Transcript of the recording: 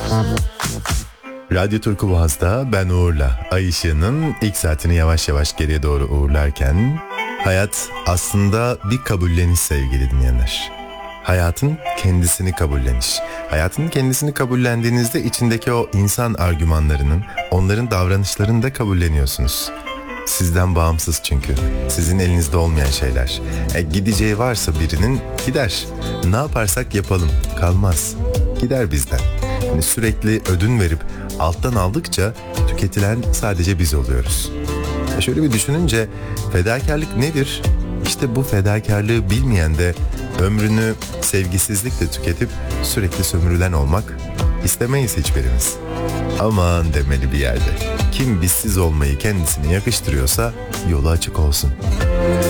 Radyo Turkuaz'da ben Uğur'la Ay Işığı'nın ilk saatini yavaş yavaş geriye doğru uğurlarken hayat aslında bir kabulleniş sevgili dinleyenler. Hayatın kendisini kabulleniş. Hayatın kendisini kabullendiğinizde içindeki o insan argümanlarının, onların davranışlarını da kabulleniyorsunuz. Sizden bağımsız çünkü. Sizin elinizde olmayan şeyler. Gideceği varsa birinin gider. Ne yaparsak yapalım kalmaz. Gider bizden. Yani sürekli ödün verip alttan aldıkça tüketilen sadece biz oluyoruz. Şöyle bir düşününce fedakarlık nedir? İşte bu fedakarlığı bilmeyen de ömrünü sevgisizlikle tüketip sürekli sömürülen olmak istemeyiz hiçbirimiz. Aman demeli bir yerde. Kim bizsiz olmayı kendisine yakıştırıyorsa yolu açık olsun.